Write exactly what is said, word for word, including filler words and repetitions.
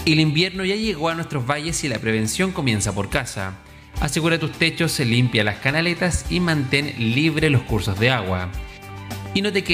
El invierno ya llegó a nuestros valles y la prevención comienza por casa. Asegura tus techos, limpia las canaletas y mantén libre los cursos de agua. Y no te